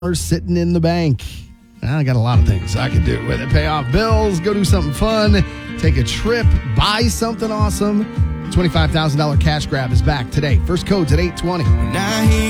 sitting in the bank. I got a lot of things I could do with it. Pay off bills, go do something fun, take a trip, buy something awesome. $25,000 cash grab is back today. First code's at 8:20.